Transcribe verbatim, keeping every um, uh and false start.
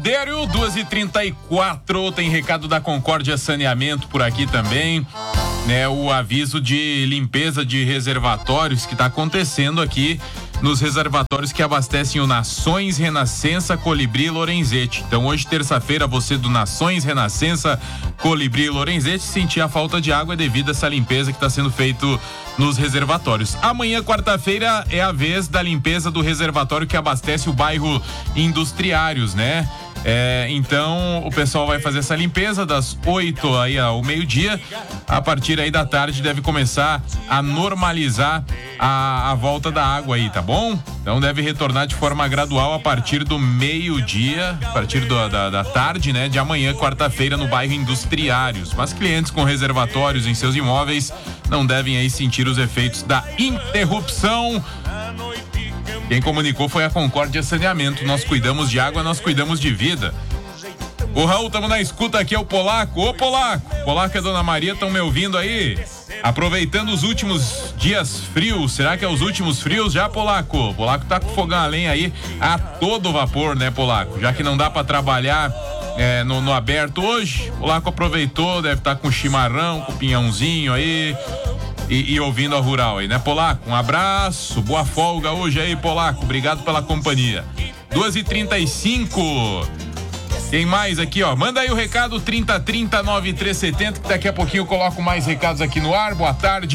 Desidério, duas e trinta e quatro, tem recado da Concórdia Saneamento por aqui também, né? O aviso de limpeza de reservatórios que está acontecendo aqui nos reservatórios que abastecem o Nações, Renascença, Colibri e Lorenzetti. Então hoje, terça-feira, você do Nações, Renascença, Colibri e Lorenzetti sentir a falta de água devido a essa limpeza que está sendo feito nos reservatórios. Amanhã, quarta-feira, é a vez da limpeza do reservatório que abastece o bairro Industriários, né? É, então o pessoal vai fazer essa limpeza das oito aí ao meio-dia. A partir aí da tarde deve começar a normalizar a, a volta da água aí, tá bom? Então deve retornar de forma gradual a partir do meio-dia, a partir do, da, da tarde, né? De amanhã, quarta-feira, no bairro Industriários. Mas clientes com reservatórios em seus imóveis não devem aí sentir os efeitos da interrupção. Quem comunicou foi a Concórdia Saneamento. Nós cuidamos de água, nós cuidamos de vida. Ô Raul, estamos na escuta aqui, é o Polaco. Ô Polaco, Polaco e a Dona Maria estão me ouvindo aí? Aproveitando os últimos dias frios, será que é os últimos frios já, Polaco? Polaco tá com fogão a lenha aí a todo vapor, né, Polaco? Já que não dá pra trabalhar é, no, no aberto hoje, Polaco aproveitou, deve estar tá com chimarrão, com pinhãozinho aí. E, e ouvindo a Rural aí, né, Polaco? Um abraço, boa folga hoje aí, Polaco. Obrigado pela companhia. duas e trinta e cinco. Tem mais aqui, ó. Manda aí o recado trinta trinta nove três setenta, que daqui a pouquinho eu coloco mais recados aqui no ar. Boa tarde.